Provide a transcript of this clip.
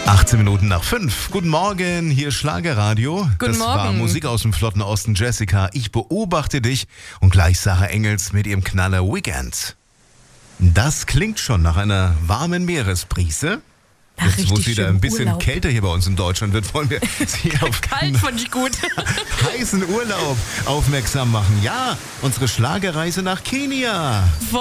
18 Minuten nach 5. Guten Morgen, hier Schlagerradio. Guten Das war Morgen. Musik aus dem flotten Osten. Jessica, ich beobachte dich und gleich Sarah Engels mit ihrem Knaller Weekend. Das klingt schon nach einer warmen Meeresbrise. Ach, Jetzt, wo es richtig wieder schön ein bisschen Urlaub. kälter hier bei uns in Deutschland wird, wollen wir Sie auf Kalt fand ich gut. heißen Urlaub aufmerksam machen. Ja, unsere Schlagerreise nach Kenia.